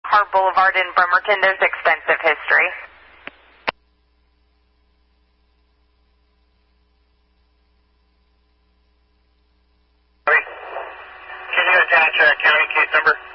Hart Boulevard in Bremerton. There's extensive history. Can you attach a county case number?